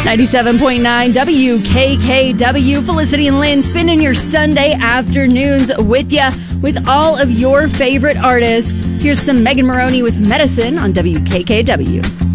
97.9 WKKW. Felicity and Lynn spending your Sunday afternoons with you with all of your favorite artists. Here's some Megan Moroney with Medicine on WKKW.